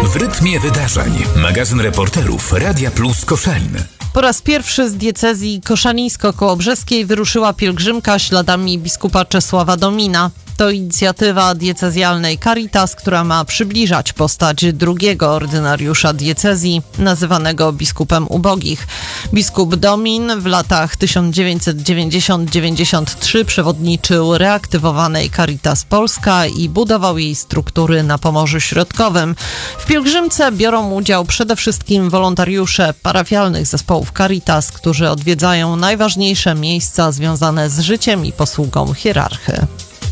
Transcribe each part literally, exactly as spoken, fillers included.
W rytmie wydarzeń. Magazyn reporterów Radia Plus Koszalin. Po raz pierwszy z diecezji koszalińsko-kołobrzeskiej wyruszyła pielgrzymka śladami biskupa Czesława Domina. To inicjatywa diecezjalnej Caritas, która ma przybliżać postać drugiego ordynariusza diecezji, nazywanego biskupem ubogich. Biskup Domin w latach tysiąc dziewięćset dziewięćdziesiąt do dziewięćdziesiąt trzy przewodniczył reaktywowanej Caritas Polska i budował jej struktury na Pomorzu Środkowym. W pielgrzymce biorą udział przede wszystkim wolontariusze parafialnych zespołów Caritas, którzy odwiedzają najważniejsze miejsca związane z życiem i posługą hierarchy.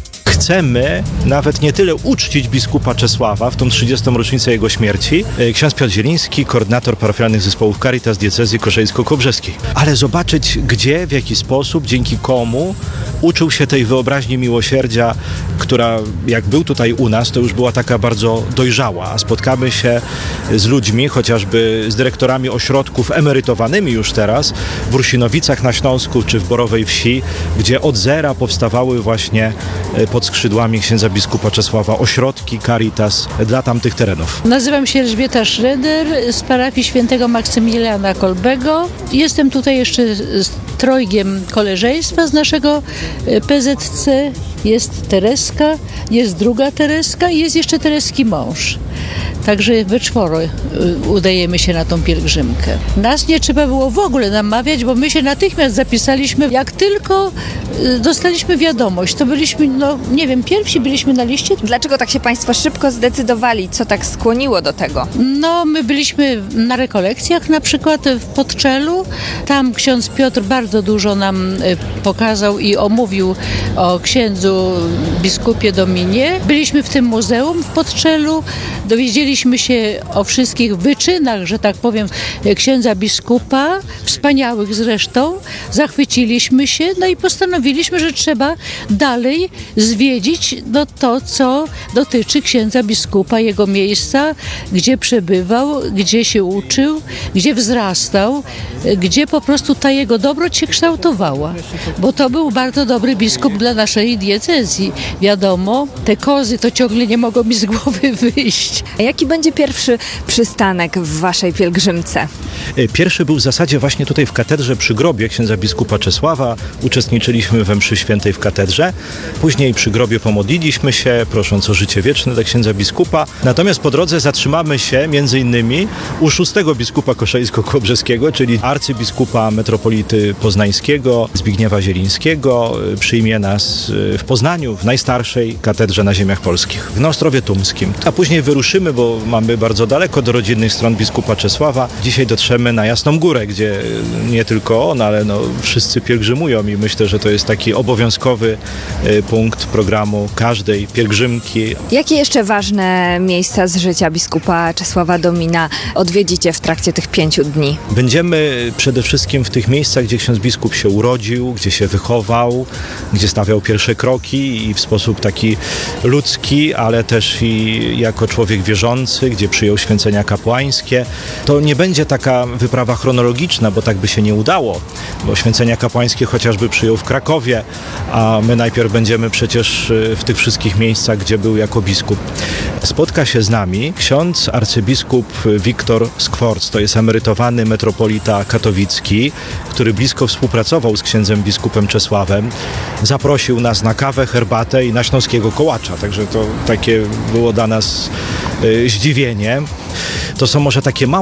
Chcemy nawet nie tyle uczcić biskupa Czesława w tą trzydziestą rocznicę jego śmierci, ksiądz Piotr Zieliński, koordynator parafialnych zespołów Caritas diecezji koszalińsko-kołobrzeskiej, ale zobaczyć gdzie, w jaki sposób, dzięki komu uczył się tej wyobraźni miłosierdzia, która jak był tutaj u nas, to już była taka bardzo dojrzała, a spotkamy się z ludźmi, chociażby z dyrektorami ośrodków emerytowanymi już teraz, w Rusinowicach na Śląsku czy w Borowej Wsi, gdzie od zera powstawały właśnie pod skrzydłami księdza biskupa Czesława ośrodki Caritas dla tamtych terenów. Nazywam się Elżbieta Schroeder z parafii świętego Maksymiliana Kolbego. Jestem tutaj jeszcze z trojgiem koleżeństwa z naszego P Z C. Jest Tereska, jest druga Tereska i jest jeszcze Tereski mąż. Także we czworo udajemy się na tą pielgrzymkę. Nas nie trzeba było w ogóle namawiać, bo my się natychmiast zapisaliśmy. Jak tylko dostaliśmy wiadomość, to byliśmy, no nie wiem, pierwsi byliśmy na liście. Dlaczego tak się Państwo szybko zdecydowali? Co tak skłoniło do tego? No, my byliśmy na rekolekcjach, na przykład w Podczelu. Tam ksiądz Piotr bardzo dużo nam pokazał i omówił o księdzu biskupie Dominie. Byliśmy w tym muzeum w Podczelu. Dowiedzieliśmy się o wszystkich wyczynach, że tak powiem, księdza biskupa, wspaniałych zresztą. Zachwyciliśmy się, no i postanowiliśmy, że trzeba dalej zwiedzić no, to, co dotyczy księdza biskupa, jego miejsca, gdzie przebywał, gdzie się uczył, gdzie wzrastał, gdzie po prostu ta jego dobroć się kształtowała. Bo to był bardzo dobry biskup dla naszej diecezji. Wiadomo, te kozy to ciągle nie mogą mi z głowy wyjść. A jaki będzie pierwszy przystanek w waszej pielgrzymce? Pierwszy był w zasadzie właśnie tutaj w katedrze przy grobie księdza biskupa Czesława. Uczestniczyliśmy we mszy świętej w katedrze. Później przy grobie pomodliliśmy się, prosząc o życie wieczne dla księdza biskupa. Natomiast po drodze zatrzymamy się między innymi u szóstego biskupa koszalińsko-kołobrzeskiego, czyli arcybiskupa metropolity poznańskiego, Zbigniewa Zielińskiego. Przyjmie nas w Poznaniu, w najstarszej katedrze na ziemiach polskich, w Ostrowie Tumskim. A później wyruszymy, bo mamy bardzo daleko do rodzinnych stron biskupa Czesława. Dzisiaj dotrzemy na Jasną Górę, gdzie nie tylko on, ale no, wszyscy pielgrzymują i myślę, że to jest taki obowiązkowy y, punkt programu każdej pielgrzymki. Jakie jeszcze ważne miejsca z życia biskupa Czesława Domina odwiedzicie w trakcie tych pięciu dni? Będziemy przede wszystkim w tych miejscach, gdzie ksiądz biskup się urodził, gdzie się wychował, gdzie stawiał pierwsze kroki i w sposób taki ludzki, ale też i jako człowiek wierzący, gdzie przyjął święcenia kapłańskie. To nie będzie taka wyprawa chronologiczna, bo tak by się nie udało, bo święcenia kapłańskie chociażby przyjął w Krakowie, a my najpierw będziemy przecież w tych wszystkich miejscach, gdzie był jako biskup. Spotka się z nami ksiądz arcybiskup Wiktor Skworc, to jest emerytowany metropolita katowicki, który blisko współpracował z księdzem biskupem Czesławem. Zaprosił nas na kawę, herbatę i na śląskiego kołacza, także to takie było dla nas y, zdziwienie. To są może takie małe